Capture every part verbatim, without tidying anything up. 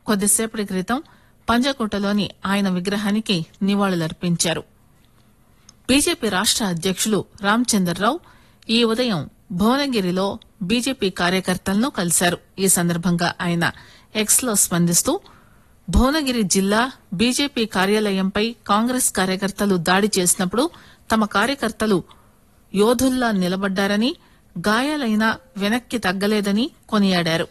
కొద్దిసేపటి క్రితం పంజాగుట్టలోని ఆయన విగ్రహానికి నివాళులర్పించారు. బీజేపీ రాష్ట అధ్యకులు రామచందర్రావు ఈ ఉదయం భువనగిరిలో బీజేపీ కార్యకర్తలను కలిశారు. ఈ సందర్భంగా ఆయన ఎక్స్ లో స్పందిస్తూ భువనగిరి జిల్లా బీజేపీ కార్యాలయంపై కాంగ్రెస్ కార్యకర్తలు దాడి చేసినప్పుడు తమ కార్యకర్తలు యోధుల్లా నిలబడ్డారని, గాయాలైనా వెనక్కి తగ్గలేదని కొనియాడారు.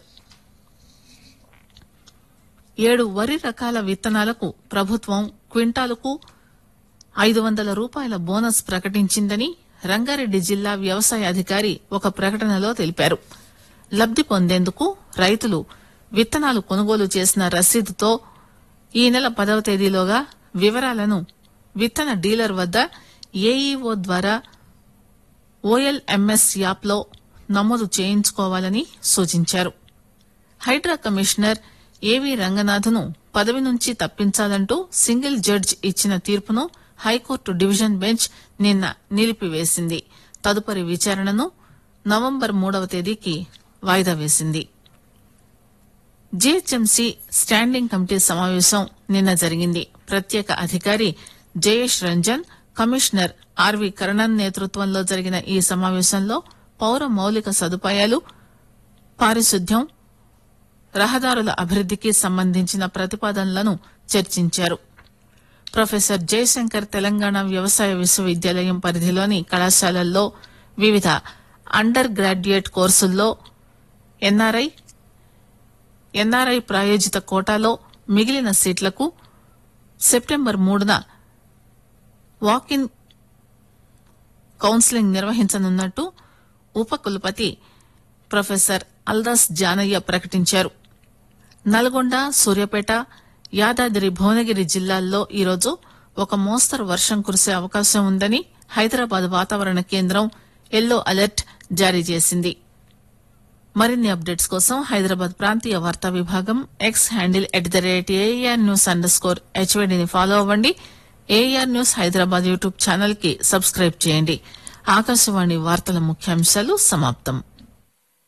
ఏడు వరి రకాల విత్తనాలకు ప్రభుత్వం క్వింటాలుకు ఐదు వందల రూపాయల బోనస్ ప్రకటించిందని రంగారెడ్డి జిల్లా వ్యవసాయ అధికారి ఒక ప్రకటనలో తెలిపారు. లబ్ది పొందేందుకు రైతులు విత్తనాలు కొనుగోలు చేసిన రసీదుతో ఈ నెల పదవ తేదీలోగా వివరాలను విత్తన డీలర్ వద్ద ఏఈఓ ద్వారా ఓఎల్ఎంఎస్ యాప్లో నమోదు చేయించుకోవాలని సూచించారు. హైడ్రా కమిషనర్ ఏవీ రంగనాథ్ను పదవి నుంచి తప్పించాలంటూ సింగిల్ జడ్జి ఇచ్చిన తీర్పును హైకోర్టు డివిజన్ బెంచ్ నిన్న నిలిపివేసింది. తదుపరి విచారణను నవంబర్ మూడవ తేదీకి వాయిదా వేసింది. జీహెచ్ఎంసీ స్టాండింగ్ కమిటీ సమావేశం నిన్న జరిగింది. ప్రత్యేక అధికారి జయేష్ రంజన్, కమిషనర్ ఆర్వి కరణన్ నేతృత్వంలో జరిగిన ఈ సమావేశంలో పౌర మౌలిక సదుపాయాలు, పారిశుద్ధ్యం, రహదారుల అభివృద్దికి సంబంధించిన ప్రతిపాదనలను చర్చించారు. ప్రొఫెసర్ జయశంకర్ తెలంగాణ వ్యవసాయ విశ్వవిద్యాలయం పరిధిలోని కళాశాలల్లో వివిధ అండర్ గ్రాడ్యుయేట్ కోర్సుల్లో ఎన్ఆర్ఐ ఎన్ఆర్ఐ ప్రాయోజిత కోటాలో మిగిలిన సీట్లకు సెప్టెంబర్ మూడున వాక్-ఇన్ కౌన్సిలింగ్ నిర్వహించనున్నట్టు ఉపకులపతి ప్రొఫెసర్ అల్దాస్ జానయ్య ప్రకటించారు. నల్గొండ, సూర్యాపేట, యాదాద్రి భువనగిరి జిల్లాల్లో ఈరోజు ఒక మోస్తరు వర్షం కురిసే అవకాశం ఉందని హైదరాబాద్ వాతావరణ కేంద్రం ఎల్లో అలర్ట్ జారీ చేసింది. మరిన్ని అప్డేట్స్ కోసం హైదరాబాద్ ప్రాంతీయ వార్తా విభాగం X handle at the rate AR news under score హెచ్వైడీని follow అవ్వండి. AR news Hyderabad YouTube channel కి సబ్స్క్రైబ్ చేయండి. ఆకాశవాణి వార్తల ముఖ్యాంశాలు సమాప్తం.